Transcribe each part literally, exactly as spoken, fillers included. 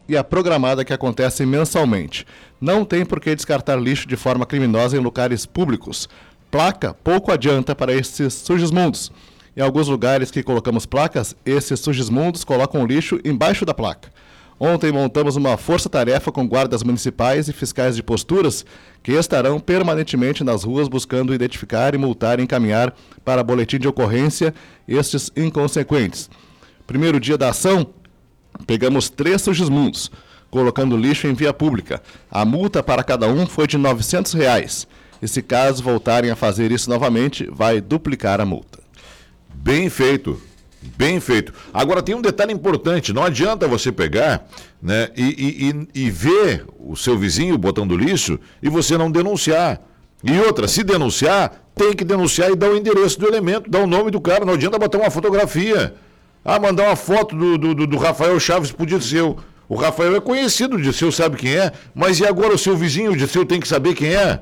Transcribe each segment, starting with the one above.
e a programada que acontece mensalmente. Não tem por que descartar lixo de forma criminosa em lugares públicos. Placa pouco adianta para esses sujismundos. Em alguns lugares que colocamos placas, esses sujismundos colocam o lixo embaixo da placa. Ontem montamos uma força-tarefa com guardas municipais e fiscais de posturas que estarão permanentemente nas ruas buscando identificar e multar e encaminhar para boletim de ocorrência estes inconsequentes. Primeiro dia da ação, pegamos três sujismundos, colocando lixo em via pública. A multa para cada um foi de novecentos reais. E se caso voltarem a fazer isso novamente, vai duplicar a multa. Bem feito. Bem feito. Agora tem um detalhe importante, não adianta você pegar, né, e, e, e ver o seu vizinho botando lixo e você não denunciar. E outra, se denunciar, tem que denunciar e dar o endereço do elemento, dar o nome do cara, não adianta botar uma fotografia. Ah, mandar uma foto do, do, do Rafael Chaves pro Dirceu. O Rafael é conhecido, o Dirceu sabe quem é, mas e agora o seu vizinho, o Dirceu tem que saber quem é?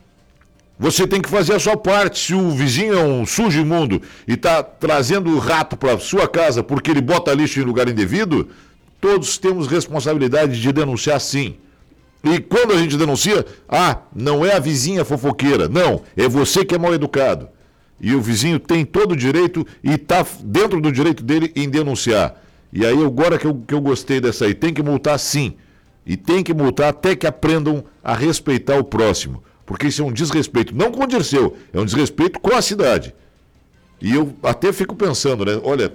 Você tem que fazer a sua parte. Se o vizinho é um sujo imundo e está trazendo o rato para sua casa porque ele bota lixo em lugar indevido, todos temos responsabilidade de denunciar sim. E quando a gente denuncia, ah, não é a vizinha fofoqueira, não, é você que é mal educado. E o vizinho tem todo o direito e está dentro do direito dele em denunciar. E aí agora que eu, que eu gostei dessa aí, tem que multar sim. E tem que multar até que aprendam a respeitar o próximo. Porque isso é um desrespeito, não com o Dirceu, é um desrespeito com a cidade. E eu até fico pensando, né? Olha,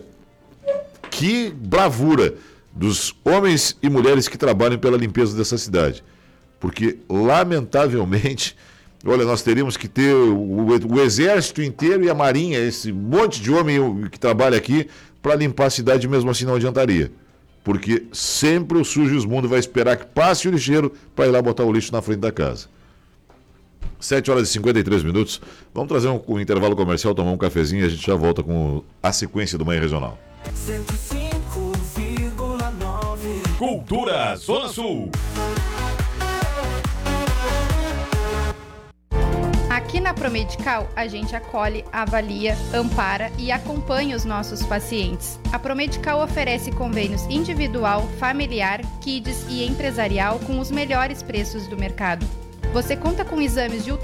que bravura dos homens e mulheres que trabalham pela limpeza dessa cidade. Porque, lamentavelmente, olha, nós teríamos que ter o, o exército inteiro e a marinha, esse monte de homem que trabalha aqui, para limpar a cidade, mesmo assim não adiantaria. Porque sempre o sujo mundo vai esperar que passe o lixeiro para ir lá botar o lixo na frente da casa. sete horas e cinquenta e três minutos. Vamos trazer um, um intervalo comercial, tomar um cafezinho e a gente já volta com a sequência do Manhã Regional. cento e cinco vírgula nove Cultura Zona Sul. Aqui na Promedical, a gente acolhe, avalia, ampara e acompanha os nossos pacientes. A Promedical oferece convênios individual, familiar, kids e empresarial com os melhores preços do mercado. Você conta com exames de